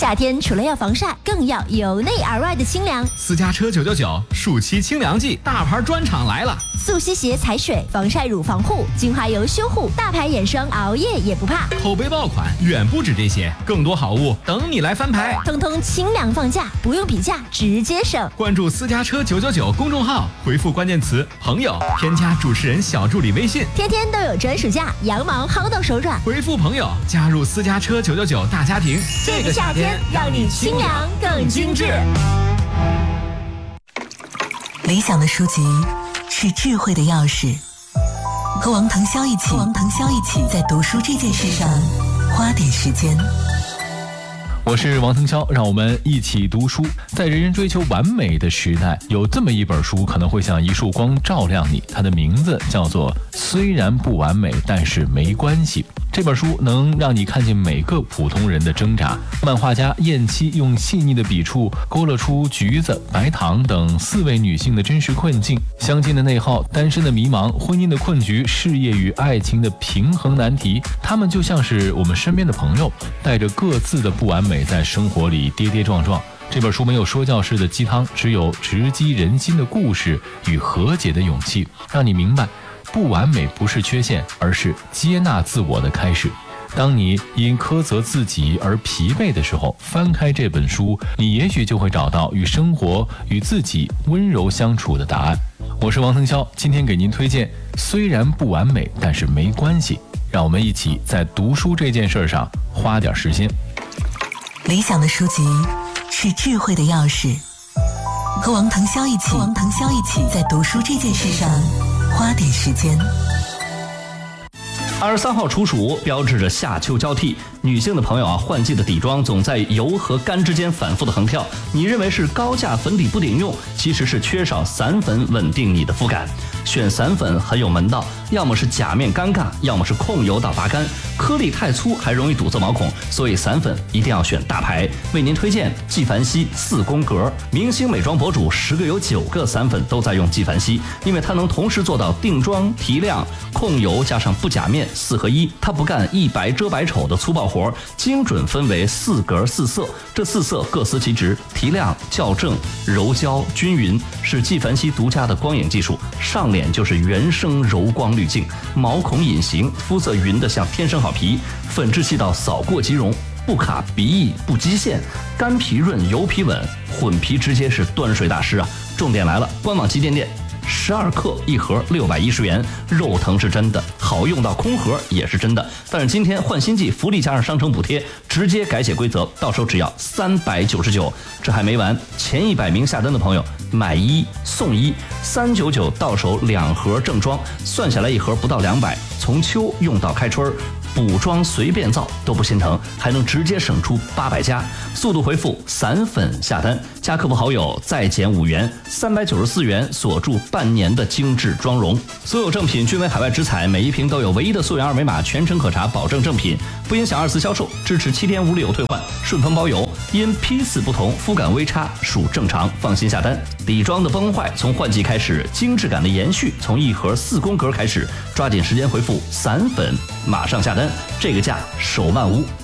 夏天除了要防晒，更要由内而外的清凉。 私家车999暑期清凉季，大牌专场来了！ 速吸鞋踩水，防晒乳防护，精华油修护，大牌眼霜熬夜也不怕。 口碑爆款远不止这些，更多好物等你来翻牌。 通通清凉放假，不用比价，直接省。 关注私家车999公众号，回复关键词朋友，添加主持人小助理微信， 天天都有专属价，羊毛薅到手软。 回复朋友加入私家车999大家庭， 这个夏天让你清凉更精致。 理想的书籍是智慧的钥匙，和王腾霄一起在读书这件事上花点时间。 我是王腾霄，让我们一起读书。在人人追求完美的时代，有这么一本书可能会像一束光照亮你，它的名字叫做《虽然不完美，但是没关系》。这本书能让你看见每个普通人的挣扎。漫画家燕七用细腻的笔触勾勒出橘子、白糖等4位女性的真实困境，相亲的内耗、单身的迷茫、婚姻的困局、事业与爱情的平衡难题。她们就像是我们身边的朋友，带着各自的不完美，在生活里跌跌撞撞。这本书没有说教式的鸡汤，只有直击人心的故事与和解的勇气，让你明白不完美不是缺陷，而是接纳自我的开始。当你因苛责自己而疲惫的时候，翻开这本书，你也许就会找到与生活与自己温柔相处的答案。我是王腾霄，今天给您推荐虽然不完美，但是没关系。让我们一起在读书这件事上花点时间。 理想的书籍是智慧的钥匙，和王腾霄一起在读书这件事上花点时间。 23号处暑标志着夏秋交替，女性的朋友换季的底妆总在油和干之间反复的横跳。你认为是高价粉底不顶用，其实是缺少散粉稳定你的肤感。选散粉很有门道，要么是假面尴尬，要么是控油到拔干，颗粒太粗还容易堵塞毛孔，所以散粉一定要选大牌。为您推荐纪梵希4宫格，明星美妆博主10个有9个散粉都在用纪梵希，因为它能同时做到定妆、提亮、控油加上不假面4合1，它不干一白遮百丑的粗暴活，精准分为4格4色，这4色各司其职，提亮、校正、柔焦、均匀，是纪梵希独家的光影技术。上脸就是原生柔光滤镜，毛孔隐形，肤色匀得像天生好皮，粉质细到扫过即溶，不卡鼻翼不积线，干皮润油皮稳，混皮直接是端水大师啊！重点来了，官网旗舰店12克一盒610元，肉疼是真的，好用到空盒也是真的。但是今天换新季福利加上商城补贴，直接改写规则，到手只要399。这还没完，前100名下单的朋友买1送1，399到手2盒正装，算下来一盒不到200，从秋用到开春，补妆随便造都不心疼，还能直接省出800加。速度回复散粉下单，加客服好友再减5元，394元锁住半年的精致妆容。所有正品均为海外直采，每一瓶都有唯一的溯源二维码，全程可查，保证正品，不影响2次销售，支持7天无理由退换，顺丰包邮。因批次不同，肤感微差属正常，放心下单。底妆的崩坏从换季开始，精致感的延续从一盒4宫格开始，抓紧时间回复散粉，马上下单，这个价手慢无。